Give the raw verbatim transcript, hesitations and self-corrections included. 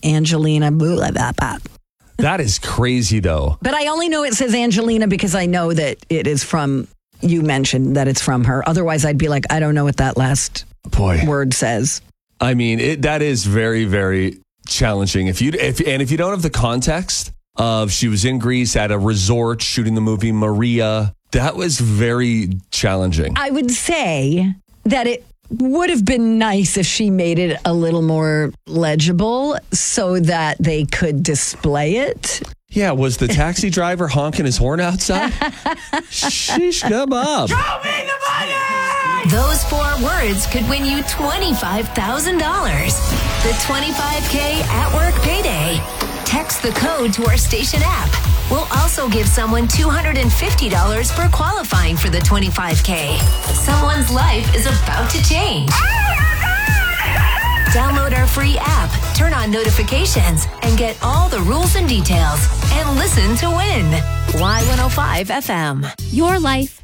Angelina. Blah, blah, blah. That is crazy, though. But I only know it says Angelina because I know that it is from, you mentioned that it's from her. Otherwise, I'd be like, I don't know what that last Boy. word says. I mean, it, that is very, very challenging. If you if and if you don't have the context of she was in Greece at a resort shooting the movie Maria, that was very challenging. I would say that it would have been nice if she made it a little more legible so that they could display it. Yeah, was the taxi driver honking his horn outside? Sheesh kebab. Show me the money! Those four words could win you twenty-five thousand dollars. The twenty-five K at work payday. Text the code to our station app. We'll also give someone two hundred fifty dollars for qualifying for the twenty-five K. Someone's life is about to change. Download our free app, turn on notifications, and get all the rules and details. And listen to win. Y one oh five F M. Your life,